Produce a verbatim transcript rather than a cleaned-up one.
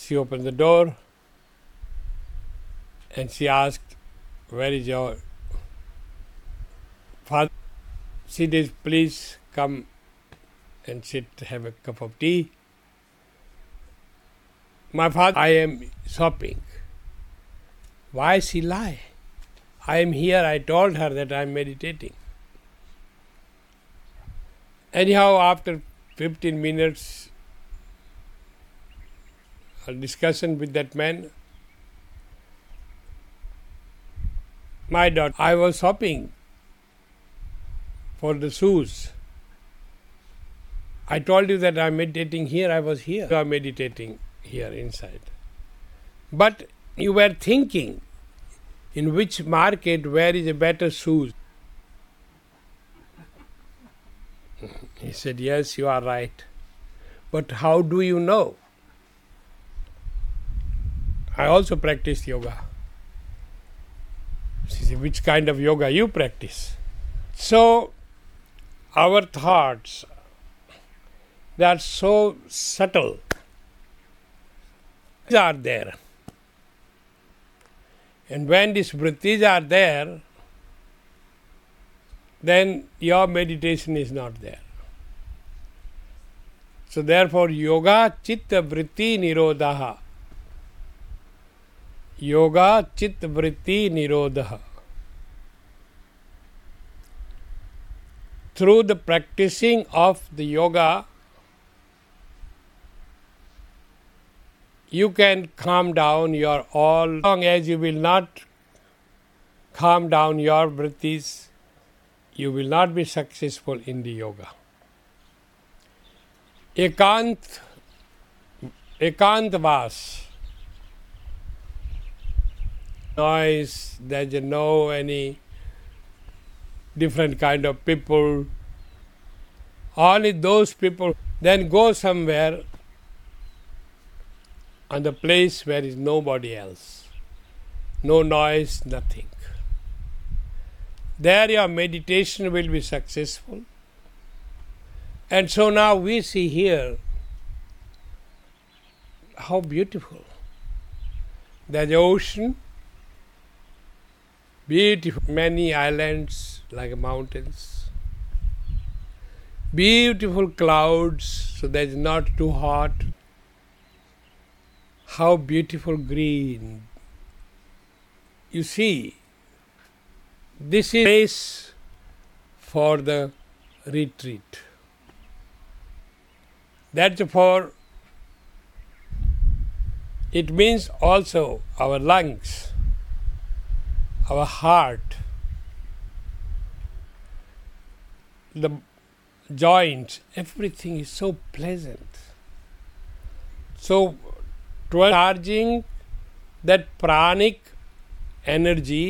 She opened the door and she asked, "Where is your father?" She did, "Please come and sit, have a cup of tea." "My father, I am shopping." Why she lie? "I am here, I told her that I am meditating." Anyhow, after fifteen minutes a discussion with that man, "My daughter, I was shopping for the shoes. I told you that I am meditating here, I was here. You are meditating here inside. But you were thinking in which market, where is a better shoes." He said, "Yes, you are right. But how do you know? I also practice yoga." She said, "Which kind of yoga you practice?" So, our thoughts, they are so subtle, they are there. And when these vrittis are there, then your meditation is not there. So therefore, yoga chitta vritti nirodha. Yoga chitta vritti nirodha. Through the practicing of the yoga, you can calm down your all, as long as you will not calm down your vrittis, you will not be successful in the yoga. Ekant, ekantavas. Noise, there's no any different kind of people. Only those people. Then go somewhere on the place where is nobody else. No noise, nothing. There your meditation will be successful. And so now we see here how beautiful. There's the ocean, beautiful, many islands like mountains, beautiful clouds, so that it's not too hot. How beautiful green. You see, this is a place for the retreat. That's for, it means also our lungs, our heart, the joints, everything is so pleasant. So, towards charging that pranic energy